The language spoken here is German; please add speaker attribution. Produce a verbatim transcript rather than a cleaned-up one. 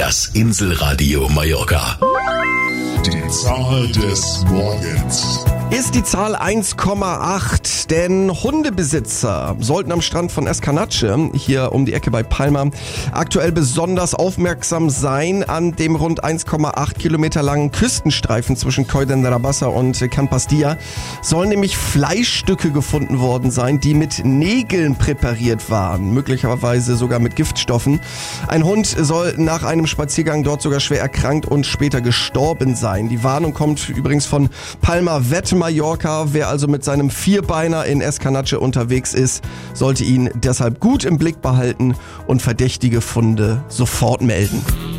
Speaker 1: Das Inselradio Mallorca.
Speaker 2: Die Zahl des Morgens.
Speaker 3: Ist die Zahl eins Komma acht, denn Hundebesitzer sollten am Strand von Escanache, hier um die Ecke bei Palma, aktuell besonders aufmerksam sein an dem rund eins Komma acht Kilometer langen Küstenstreifen zwischen Coll de Rabassa und Can Pastilla. Sollen nämlich Fleischstücke gefunden worden sein, die mit Nägeln präpariert waren, möglicherweise sogar mit Giftstoffen. Ein Hund soll nach einem Spaziergang dort sogar schwer erkrankt und später gestorben sein. Die Warnung kommt übrigens von Palma Vet Mallorca. Wer also mit seinem Vierbeiner in Escanache unterwegs ist, sollte ihn deshalb gut im Blick behalten und verdächtige Funde sofort melden.